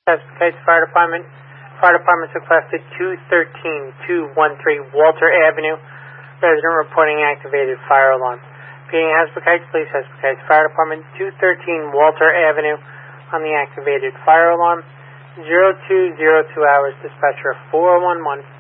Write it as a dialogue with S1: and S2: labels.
S1: Chesapeake Heights Fire Department. Fire Department's requested 213-213 Walter Avenue. Resident reporting activated fire alarm. Repeating, Chesapeake Heights Police, Chesapeake Heights Fire Department, 213 Walter Avenue on the activated fire alarm. 0202 hours, dispatcher 411.